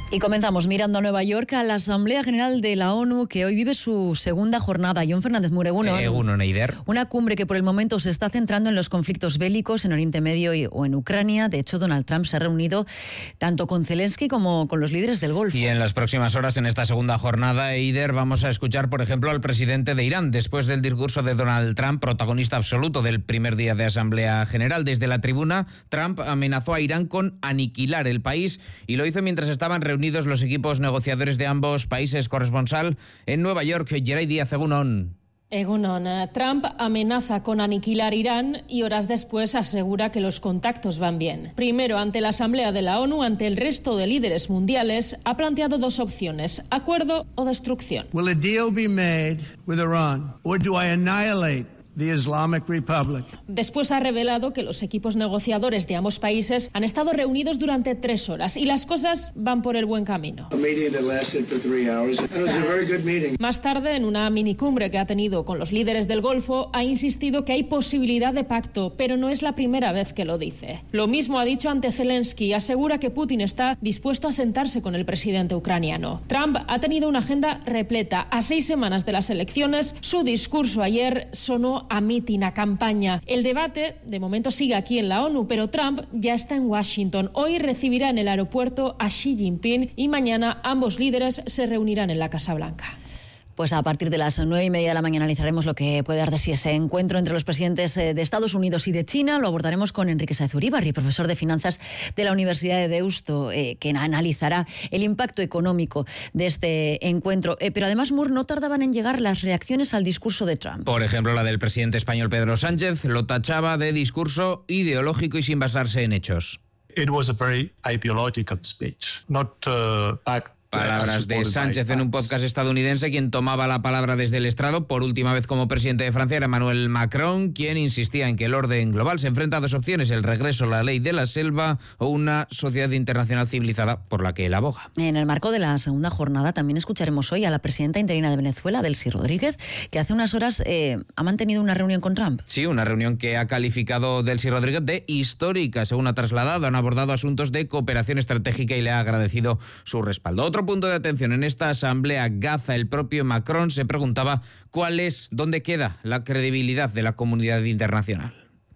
Y comenzamos mirando a Nueva York, a la Asamblea General de la ONU, que hoy vive su segunda jornada. John Fernández Mure, Eguno Neider. Una cumbre que por el momento se está centrando en los conflictos bélicos en Oriente Medio o en Ucrania. De hecho, Donald Trump se ha reunido tanto con Zelensky como con los líderes del Golfo. Y en las próximas horas, en esta segunda jornada, Eider, vamos a escuchar, por ejemplo, al presidente de Irán, después del discurso de Donald Trump, protagonista absoluto del primer día de Asamblea General. Desde la tribuna, Trump amenazó a Irán con aniquilar el país y lo hizo mientras estaban reunidos los equipos negociadores de ambos países. Corresponsal en Nueva York, Geray Díaz, Egunon. Trump amenaza con aniquilar Irán y horas después asegura que los contactos van bien. Primero, ante la Asamblea de la ONU, ante el resto de líderes mundiales, ha planteado dos opciones: acuerdo o destrucción. Will a deal be made with Iran, or do I annihilate the Islamic Republic? Después ha revelado que los equipos negociadores de ambos países han estado reunidos durante 3 horas y las cosas van por el buen camino. Más tarde, en una minicumbre que ha tenido con los líderes del Golfo, ha insistido que hay posibilidad de pacto, pero no es la primera vez que lo dice. Lo mismo ha dicho ante Zelensky, asegura que Putin está dispuesto a sentarse con el presidente ucraniano. Trump ha tenido una agenda repleta. A 6 semanas de las elecciones, su discurso ayer sonó a mitin, a campaña. El debate, de momento, sigue aquí en la ONU, pero Trump ya está en Washington. Hoy recibirá en el aeropuerto a Xi Jinping y mañana ambos líderes se reunirán en la Casa Blanca. Pues a partir de las 9:30 de la mañana analizaremos lo que puede dar de sí ese encuentro entre los presidentes de Estados Unidos y de China. Lo abordaremos con Enrique Sáez Uribarri, profesor de Finanzas de la Universidad de Deusto, que analizará el impacto económico de este encuentro. Pero además, Moore, no tardaban en llegar las reacciones al discurso de Trump. Por ejemplo, la del presidente español Pedro Sánchez lo tachaba de discurso ideológico y sin basarse en hechos. It was a very ideological speech, not backed. Palabras de Sánchez en un podcast estadounidense. Quien tomaba la palabra desde el estrado por última vez como presidente de Francia era Emmanuel Macron, quien insistía en que el orden global se enfrenta a dos opciones: el regreso a la ley de la selva o una sociedad internacional civilizada, por la que él aboga. En el marco de la segunda jornada también escucharemos hoy a la presidenta interina de Venezuela, Delcy Rodríguez, que hace unas horas ha mantenido una reunión con Trump. Sí, una reunión que ha calificado Delcy Rodríguez de histórica, según ha trasladado. Han abordado asuntos de cooperación estratégica y le ha agradecido su respaldo. Otro punto de atención en esta asamblea Gaza, el propio Macron se preguntaba dónde queda la credibilidad de la comunidad internacional.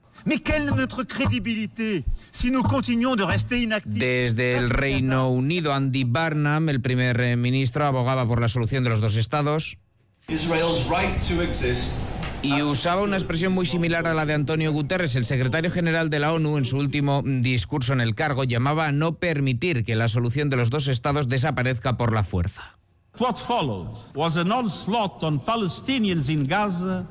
Desde el Reino Unido, Andy Barnum, el primer ministro, abogaba por la solución de los dos estados y usaba una expresión muy similar a la de Antonio Guterres. El secretario general de la ONU, en su último discurso en el cargo, llamaba a no permitir que la solución de los dos estados desaparezca por la fuerza. What followed was an onslaught on Palestinians in Gaza.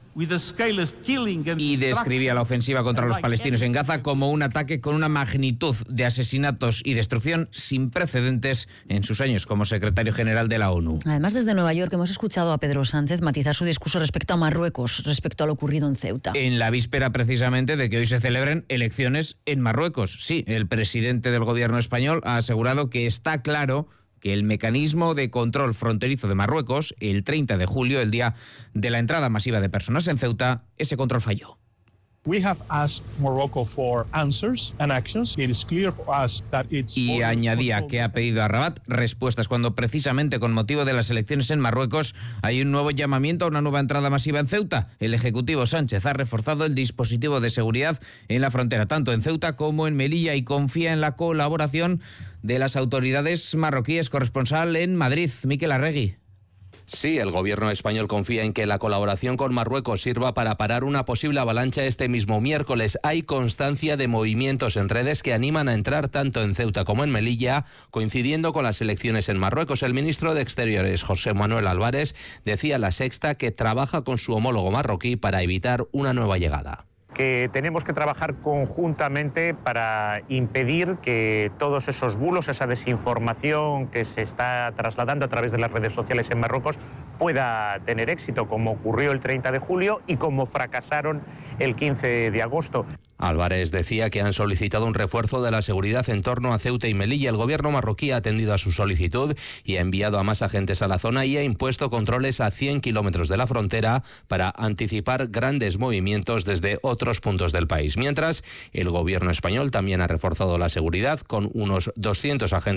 Y describía la ofensiva contra los palestinos en Gaza como un ataque con una magnitud de asesinatos y destrucción sin precedentes en sus años como secretario general de la ONU. Además, desde Nueva York hemos escuchado a Pedro Sánchez matizar su discurso respecto a Marruecos, respecto a lo ocurrido en Ceuta. En la víspera precisamente de que hoy se celebren elecciones en Marruecos. Sí, el presidente del gobierno español ha asegurado que está claro que el mecanismo de control fronterizo de Marruecos, el 30 de julio, el día de la entrada masiva de personas en Ceuta, ese control falló. Y añadía que ha pedido a Rabat respuestas cuando precisamente con motivo de las elecciones en Marruecos hay un nuevo llamamiento a una nueva entrada masiva en Ceuta. El ejecutivo Sánchez ha reforzado el dispositivo de seguridad en la frontera, tanto en Ceuta como en Melilla, y confía en la colaboración de las autoridades marroquíes. Corresponsal en Madrid, Miquel Arregui. Sí, el gobierno español confía en que la colaboración con Marruecos sirva para parar una posible avalancha este mismo miércoles. Hay constancia de movimientos en redes que animan a entrar tanto en Ceuta como en Melilla, coincidiendo con las elecciones en Marruecos. El ministro de Exteriores, José Manuel Álvarez, decía a La Sexta que trabaja con su homólogo marroquí para evitar una nueva llegada. Que tenemos que trabajar conjuntamente para impedir que todos esos bulos, esa desinformación que se está trasladando a través de las redes sociales en Marruecos pueda tener éxito, como ocurrió el 30 de julio y como fracasaron el 15 de agosto. Álvarez decía que han solicitado un refuerzo de la seguridad en torno a Ceuta y Melilla. El gobierno marroquí ha atendido a su solicitud y ha enviado a más agentes a la zona y ha impuesto controles a 100 kilómetros de la frontera para anticipar grandes movimientos desde otros puntos del país. Mientras, el gobierno español también ha reforzado la seguridad con unos 200 agentes